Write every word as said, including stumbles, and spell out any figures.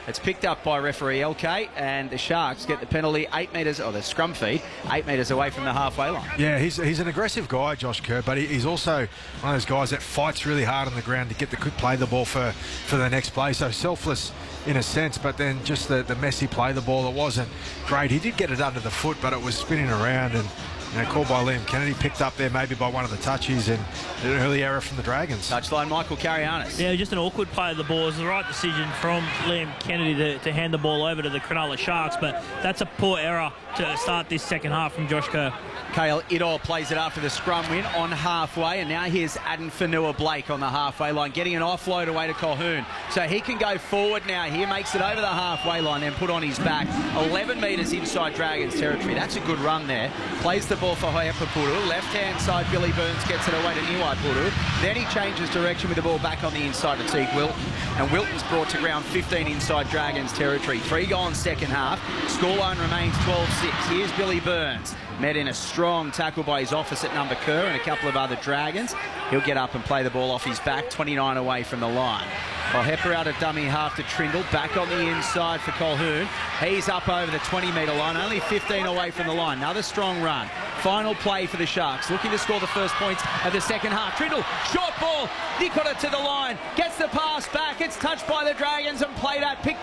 It's picked up by referee L K, and the Sharks get the penalty eight metres, or the scrum feed, eight metres away from the halfway line. Yeah, he's, he's an aggressive guy, Josh Kerr, but he, he's also one of those guys that fights really hard on the ground to get the play the ball for, for the next play. So selfless in a sense, but then just the, the messy play the ball, it wasn't great. He did get it under the foot, but it was spinning around, and you know, called by Liam Kennedy, picked up there maybe by one of the touchies, and an early error from the Dragons. Touchline, Michael Carianis. Yeah, just an awkward play of the ball. It was the right decision from Liam Kennedy to, to hand the ball over to the Cronulla Sharks, but that's a poor error to start this second half from Josh Kerr. Kale Idol plays it after the scrum win on halfway, and now here's Adam Fanua-Blake on the halfway line, getting an offload away to Colquhoun. So he can go forward now here, makes it over the halfway line, then put on his back. eleven metres inside Dragons territory. That's a good run there. Plays the ball for Hoiapaipuru. Left-hand side, Billy Burns gets it away to Niwaipuru. Then he changes direction with the ball back on the inside to Teague Wilton. And Wilton's brought to ground fifteen inside Dragons territory. Three gone second half. Scoreline remains twelve six. Here's Billy Burns. Met in a strong tackle by his opposite number Kerr and a couple of other Dragons. He'll get up and play the ball off his back, twenty-nine away from the line. While Hepper out of dummy half to Trindle, back on the inside for Colquhoun. He's up over the twenty metre line, only fifteen away from the line. Another strong run. Final play for the Sharks, looking to score the first points of the second half. Trindle, short ball, Nicola to the line, gets the pass back. It's touched by the Dragons and played out, picked